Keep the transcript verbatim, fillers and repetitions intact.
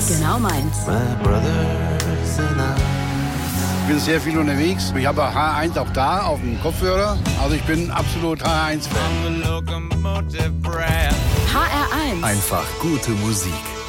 eins. Genau meins. Ich bin sehr viel unterwegs. Ich habe H eins auch da auf dem Kopfhörer. Also ich bin absolut H eins Fan. H R eins. Einfach gute Musik.